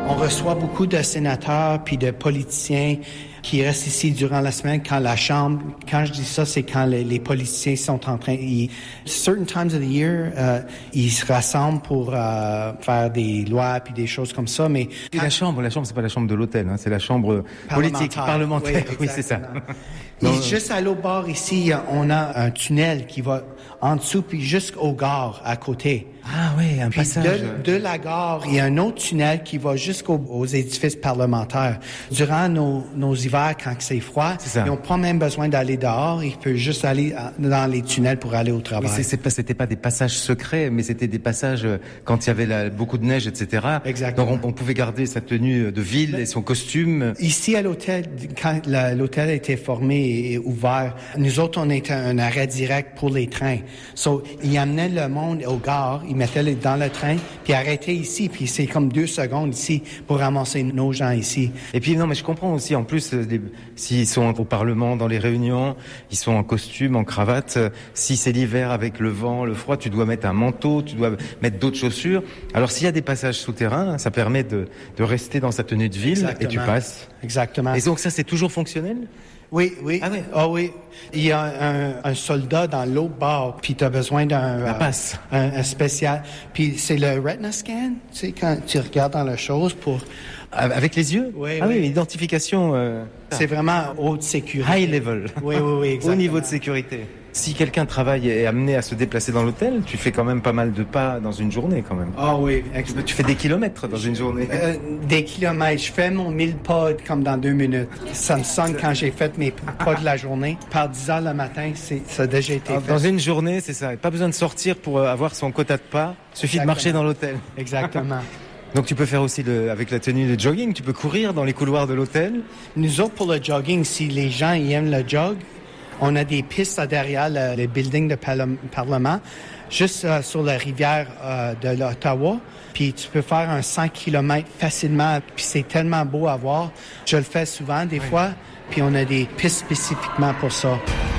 On reçoit beaucoup de sénateurs puis de politiciens qui restent ici durant la semaine quand la Chambre, quand je dis ça, c'est quand les politiciens sont en train, certain times of the year, ils se rassemblent pour faire des lois puis des choses comme ça, mais... Et la chambre, c'est pas la chambre de l'hôtel, hein, c'est la chambre politique, parlementaire, oui, c'est ça. Et juste à l'autre bord ici, on a un tunnel qui va en dessous puis jusqu'aux gares à côté. Ah oui, un passage. De la gare, il y a un autre tunnel qui va jusqu'aux édifices parlementaires. Durant nos hivers, quand c'est froid, ils n'ont pas même besoin d'aller dehors. Ils peuvent juste aller dans les tunnels pour aller au travail. Oui, c'était pas des passages secrets, mais c'était des passages quand il y avait beaucoup de neige, etc. Exactement. Donc on pouvait garder sa tenue de ville et son costume. Ici à l'hôtel, quand l'hôtel a été formé et ouvert, nous autres, on était un arrêt direct pour les trains. So, ils amenaient le monde aux gares, ils mettaient dans le train, puis arrêtaient ici, puis c'est comme 2 secondes ici pour ramasser nos gens ici. Et puis non, mais je comprends aussi, en plus, s'ils sont au Parlement, dans les réunions, ils sont en costume, en cravate. Si c'est l'hiver avec le vent, le froid, tu dois mettre un manteau, tu dois mettre d'autres chaussures. Alors s'il y a des passages souterrains, ça permet de rester dans sa tenue de ville. Exactement. Et tu passes. Exactement. Et donc ça, c'est toujours fonctionnel? Oui. Ah oui? Ah oui. Il y a un soldat dans l'autre bord, puis tu as besoin d'un... passe. Un spécial. Puis c'est le retina scan, tu sais, quand tu regardes dans la chose pour... Avec les yeux? Oui. Oui, identification... C'est vraiment haute sécurité. High level. Oui, exactement. Au niveau de sécurité. Si quelqu'un travaille et est amené à se déplacer dans l'hôtel, tu fais quand même pas mal de pas dans une journée quand même. Ah oui. Tu fais des kilomètres dans une journée. Des kilomètres. Je fais mon 1000 pas comme dans 2 minutes. Ça me sonne quand j'ai fait mes pas de la journée. Par 10 heures le matin, ça a déjà été fait. Dans une journée, c'est ça. Pas besoin de sortir pour avoir son quota de pas. Suffit de marcher dans l'hôtel. Exactement. Donc tu peux faire aussi avec la tenue de jogging, tu peux courir dans les couloirs de l'hôtel. Nous autres, pour le jogging, si les gens aiment le jog, on a des pistes derrière les buildings de Parlement, juste sur la rivière de l'Ottawa. Puis tu peux faire un 100 km facilement. Puis c'est tellement beau à voir. Je le fais souvent des fois. Puis on a des pistes spécifiquement pour ça.